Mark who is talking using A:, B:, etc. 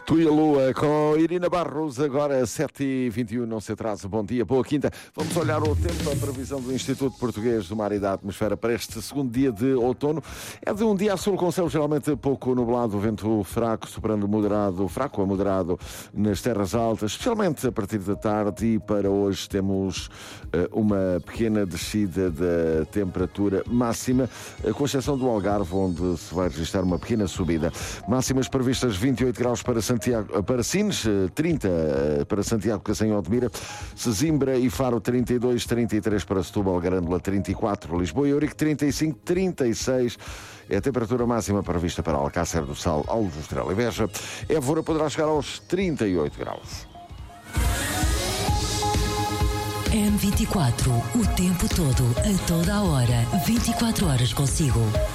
A: Tu e a Lua com Irina Barros, agora 7h21, não se atrase. Bom dia, boa quinta. Vamos olhar o tempo, a previsão do Instituto Português do Mar e da Atmosfera para este segundo dia de outono. É de um dia a sul com céu geralmente pouco nublado, vento fraco, soprando moderado, fraco a moderado nas terras altas, especialmente a partir da tarde. E para hoje temos uma pequena descida da temperatura máxima, com exceção do Algarve, onde se vai registrar uma pequena subida. Máximas previstas 28 graus para Sines, 30 para Santiago, Cacém e Odmira, Sesimbra e Faro 32, 33 para Setúbal, Grândola 34, Lisboa e Ourique 35, 36 é a temperatura máxima prevista para Alcácer do Sal, Alves, Estrela e Beja. Évora poderá chegar aos 38 graus.
B: M24, o tempo todo, a toda a hora, 24 horas consigo.